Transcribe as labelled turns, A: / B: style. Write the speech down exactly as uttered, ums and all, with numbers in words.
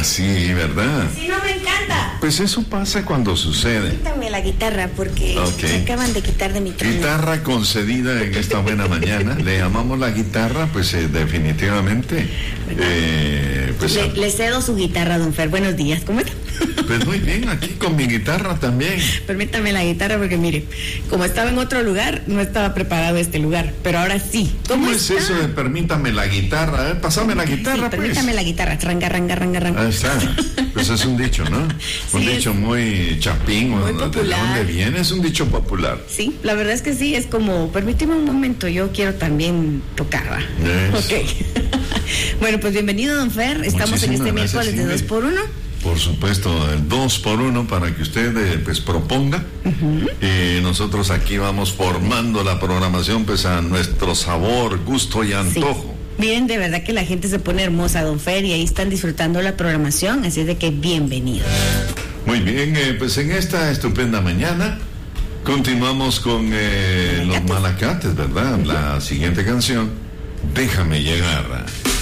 A: así, ¿verdad?
B: Sí, no me encanta.
A: Pues eso pasa cuando sucede.
B: Quítame la guitarra porque
A: okay.
B: me acaban de quitar de mi trono.
A: Guitarra concedida en esta buena mañana. Le llamamos la guitarra, pues eh, definitivamente. Eh, pues,
B: le, le cedo su guitarra, don Fer. Buenos días, ¿cómo está?
A: Pues muy bien, aquí con mi guitarra también.
B: Permítame la guitarra porque mire, como estaba en otro lugar, no estaba preparado este lugar, pero ahora sí.
A: ¿Cómo, ¿Cómo
B: es
A: está? Eso de permítame la guitarra? Eh? Pásame la guitarra,
B: sí,
A: pues.
B: Permítame la guitarra, ranga, ranga, ranga, ranga.
A: Ahí está. Pues es un dicho, ¿no? Un
B: sí,
A: dicho muy chapín,
B: muy
A: ¿no? ¿De dónde viene? Es un dicho popular.
B: Sí, la verdad es que sí, es como, permíteme un momento, yo quiero también tocar, ¿va?
A: Yes.
B: Ok. Bueno, pues bienvenido, don Fer. Estamos Muchísimas en este miércoles de dos por uno.
A: Por supuesto, el dos por uno para que usted eh, pues proponga. Uh-huh. Y nosotros aquí vamos formando la programación pues a nuestro sabor, gusto y antojo.
B: Sí. Miren, de verdad que la gente se pone hermosa, don Fer, y ahí están disfrutando la programación, así es de que bienvenido.
A: Muy bien, eh, pues en esta estupenda mañana continuamos con eh, los Malacates, ¿verdad? Uh-huh. La siguiente canción, Déjame llegar.